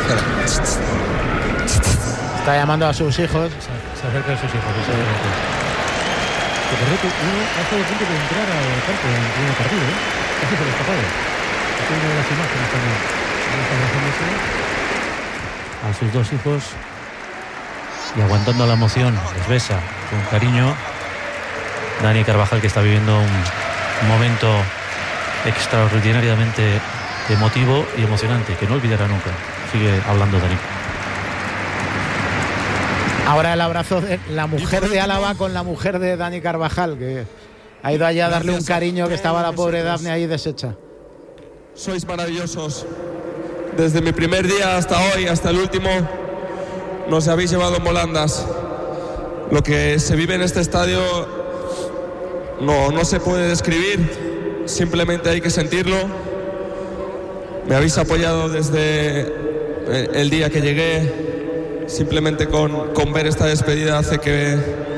Espera. Está llamando a sus hijos. Se acerca a sus hijos. Que por cierto, uno ha estado a punto de entrar al campo en el primer partido, ¿eh? Casi se lo ha escapado. Aquí una de las imágenes también. A sus dos hijos y aguantando la emoción, les besa con cariño. Dani Carvajal, que está viviendo un momento extraordinariamente emotivo y emocionante, que no olvidará nunca. Sigue hablando Dani. Ahora el abrazo de la mujer de Álava con la mujer de Dani Carvajal, que ha ido allá a darle un cariño que estaba la pobre Dafne ahí deshecha. Sois maravillosos. Desde mi primer día hasta hoy, hasta el último, nos habéis llevado en volandas. Lo que se vive en este estadio no se puede describir, simplemente hay que sentirlo. Me habéis apoyado desde el día que llegué. Simplemente con ver esta despedida hace que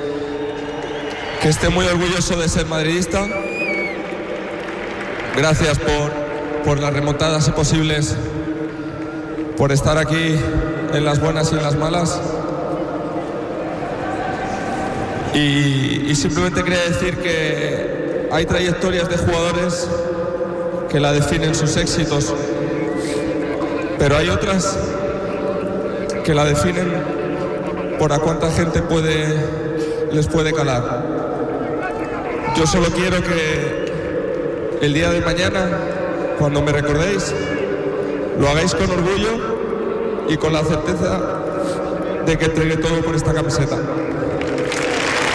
esté muy orgulloso de ser madridista. Gracias por las remontadas posibles, por estar aquí en las buenas y en las malas. Y simplemente quería decir que hay trayectorias de jugadores que la definen sus éxitos, pero hay otras que la definen por a cuánta gente les puede calar. Yo solo quiero que el día de mañana, cuando me recordéis, lo hagáis con orgullo y con la certeza de que entregué todo por esta camiseta.